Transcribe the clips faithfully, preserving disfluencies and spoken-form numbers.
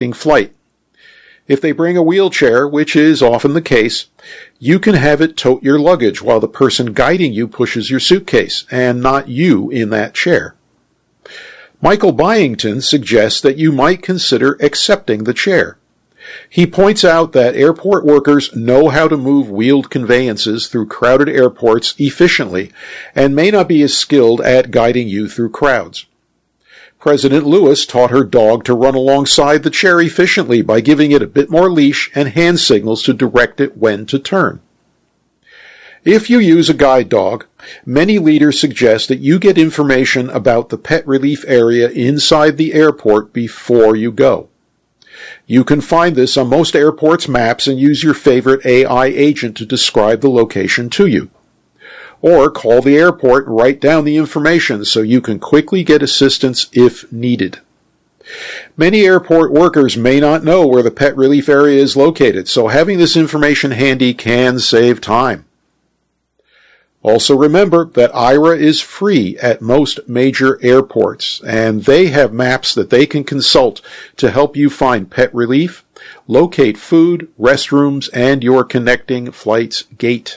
flight. If they bring a wheelchair, which is often the case, you can have it tote your luggage while the person guiding you pushes your suitcase, and not you in that chair. Michael Byington suggests that you might consider accepting the chair. He points out that airport workers know how to move wheeled conveyances through crowded airports efficiently and may not be as skilled at guiding you through crowds. President Lewis taught her dog to run alongside the chair efficiently by giving it a bit more leash and hand signals to direct it when to turn. If you use a guide dog, many leaders suggest that you get information about the pet relief area inside the airport before you go. You can find this on most airports' maps and use your favorite A I agent to describe the location to you. Or call the airport and write down the information so you can quickly get assistance if needed. Many airport workers may not know where the pet relief area is located, so having this information handy can save time. Also remember that Aira is free at most major airports, and they have maps that they can consult to help you find pet relief, locate food, restrooms, and your connecting flight's gate.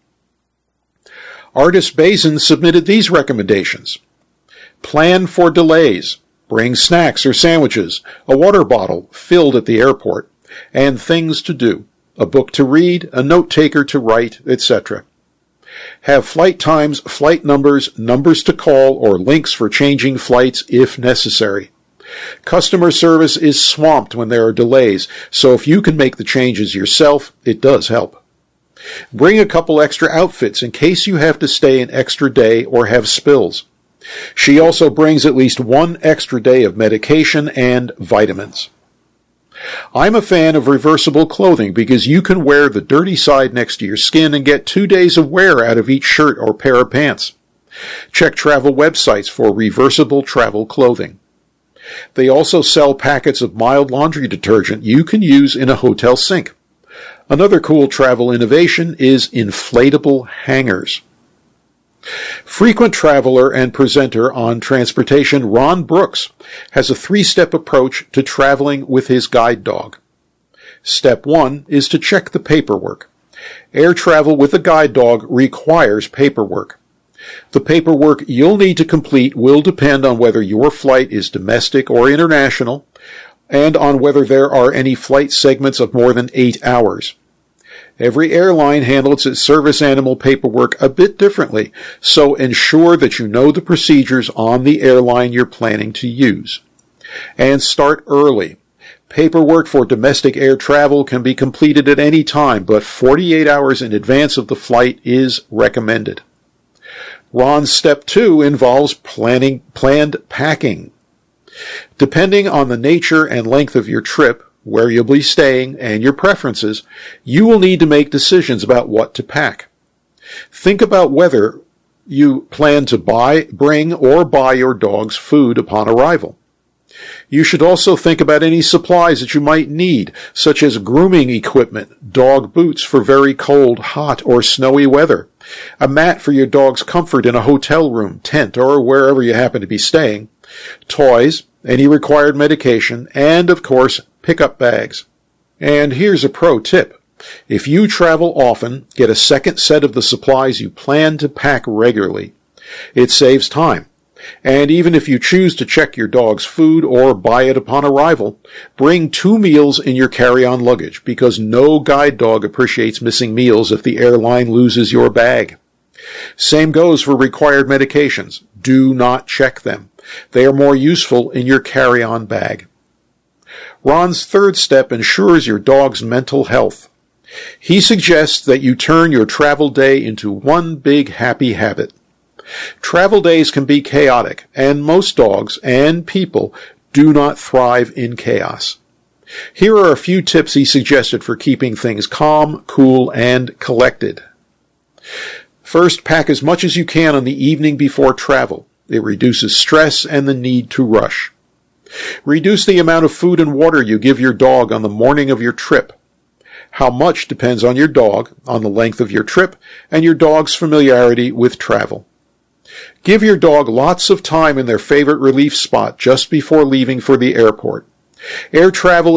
Artis Bazin submitted these recommendations. Plan for delays. Bring snacks or sandwiches, a water bottle filled at the airport, and things to do, a book to read, a note taker to write, et cetera. Have flight times, flight numbers, numbers to call, or links for changing flights if necessary. Customer service is swamped when there are delays, so if you can make the changes yourself, it does help. Bring a couple extra outfits in case you have to stay an extra day or have spills. She also brings at least one extra day of medication and vitamins. I'm a fan of reversible clothing because you can wear the dirty side next to your skin and get two days of wear out of each shirt or pair of pants. Check travel websites for reversible travel clothing. They also sell packets of mild laundry detergent you can use in a hotel sink. Another cool travel innovation is inflatable hangers. Frequent traveler and presenter on transportation Ron Brooks has a three-step approach to traveling with his guide dog. Step one is to check the paperwork. Air travel with a guide dog requires paperwork. The paperwork you'll need to complete will depend on whether your flight is domestic or international, and on whether there are any flight segments of more than eight hours. Every airline handles its service animal paperwork a bit differently, so ensure that you know the procedures on the airline you're planning to use. And start early. Paperwork for domestic air travel can be completed at any time, but forty-eight hours in advance of the flight is recommended. Ron's step two involves planning, planned packing. Depending on the nature and length of your trip, where you'll be staying, and your preferences, you will need to make decisions about what to pack. Think about whether you plan to buy, bring, or buy your dog's food upon arrival. You should also think about any supplies that you might need, such as grooming equipment, dog boots for very cold, hot, or snowy weather, a mat for your dog's comfort in a hotel room, tent, or wherever you happen to be staying, toys, any required medication, and, of course, pickup bags. And here's a pro tip. If you travel often, get a second set of the supplies you plan to pack regularly. It saves time. And even if you choose to check your dog's food or buy it upon arrival, bring two meals in your carry-on luggage, because no guide dog appreciates missing meals if the airline loses your bag. Same goes for required medications. Do not check them. They are more useful in your carry-on bag. Ron's third step ensures your dog's mental health. He suggests that you turn your travel day into one big happy habit. Travel days can be chaotic, and most dogs and people do not thrive in chaos. Here are a few tips he suggested for keeping things calm, cool, and collected. First, pack as much as you can on the evening before travel. It reduces stress and the need to rush. Reduce the amount of food and water you give your dog on the morning of your trip. How much depends on your dog, on the length of your trip, and your dog's familiarity with travel. Give your dog lots of time in their favorite relief spot just before leaving for the airport. Air travel